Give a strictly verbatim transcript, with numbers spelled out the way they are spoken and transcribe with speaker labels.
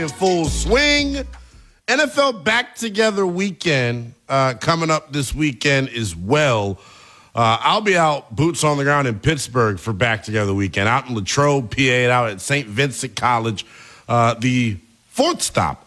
Speaker 1: in full swing. N F L Back Together weekend uh, coming up this weekend as well. Uh, I'll be out boots on the ground in Pittsburgh for Back Together weekend, out in Latrobe, P A, out at Saint Vincent College, uh, the fourth stop